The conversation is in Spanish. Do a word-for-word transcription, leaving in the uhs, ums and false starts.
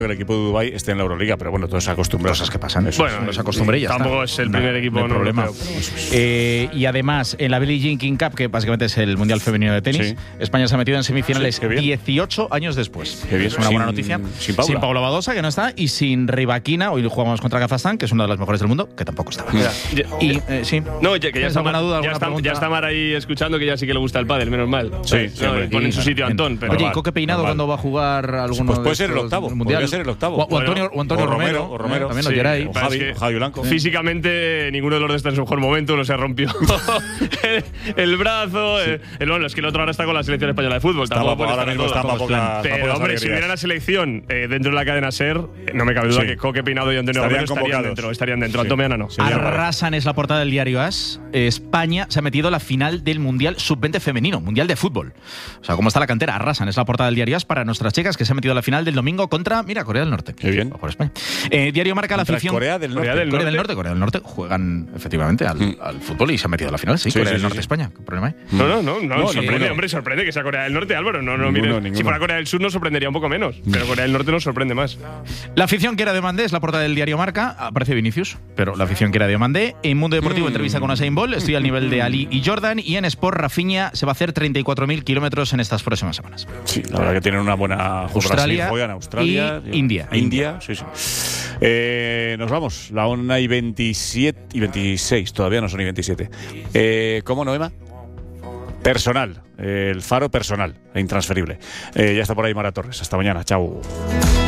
el equipo de Dubái esté en la Euroliga, pero bueno, todos se acostumbran. Cosas que pasan. Eso, bueno, nos acostumbré y ya tampoco está. es el primer no, equipo no no problema. Eh, y además, en la Billie Jean King Cup, que básicamente es el Mundial Femenino de tenis, sí. España se ha metido en semifinales sí, dieciocho años después. Qué bien. Es una sin, buena noticia. Sin Paula. Sin Paula Badosa, que no está, y sin Rivaquina. Hoy jugamos contra Kazajstán, que es una de las mejores del mundo, que tampoco estaba. Ya, ya, y eh, sí. No, ya, que ya está, Mar, duda, ya, está, ya está Mar ahí escuchando que ya sí que le gusta el pádel, menos mal. Sí, sí, no, hombre. pone en su sitio Bien. Antón. Pero Oye, ¿y va, Coque Peinado cuando va a jugar alguno Pues puede de ser el estos octavo, del Mundial? podría ser el octavo. O, o Antonio, o Antonio o Romero, Romero, o Romero. eh, también Sí, lo Geray. O Pasa Javi, que o Javi Blanco. Físicamente, ninguno de los dos está en su mejor momento, uno se rompió el, el brazo. Sí. El, el, bueno, es que el otro ahora está con la selección española de fútbol. Está pa, ahora mismo está para poca. Pero, hombre, si hubiera la selección eh, dentro de la cadena SER, no me cabe duda sí. que Coque Peinado y Antonio Romero estarían dentro. Estarían dentro. Sí. Antomeana no. Sí, Arrasan es la portada del diario AS. España se ha metido a la final del Mundial sub veinte femenino, Mundial de fútbol. O sea, ¿cómo está la cantera? Arrasan es la portada del diario AS para nuestras chicas que se han metido a la final del domingo contra, mira, Corea del Norte. Qué bien. Por España. Eh, diario marca la afición. Corea del Norte. Corea del Corea Norte. del Norte, Corea del Norte juegan efectivamente al, mm. al fútbol y se han metido a la final. Sí, sí Corea sí, del sí, Norte, sí. España. ¿Qué problema hay? No, no, no, no, no sorprende, ninguno. hombre, sorprende que sea Corea del Norte, Álvaro. No, no, ninguno, mire, ninguno. Si fuera Corea del Sur nos sorprendería un poco menos, pero Corea del Norte nos sorprende más. La afición que era de Mandé es la portada del diario Marca. Aparece Vinicius, pero la afición que era de Mandé. En Mundo Deportivo, mm. entrevista con Usain Bolt. Estoy al nivel de Ali y Jordan. Y en Sport, Rafinha se va a hacer treinta y cuatro mil kilómetros en estas próximas semanas. Sí, la verdad que tienen una buena. Australia, juegan Australia y India. India, sí, sí. Eh, nos vamos. La una y veintisiete y veintiséis. Todavía no son y veintisiete. Eh, ¿Cómo, Noema? Personal. Eh, el faro personal e intransferible. Eh, ya está por ahí Mara Torres. Hasta mañana. Chao.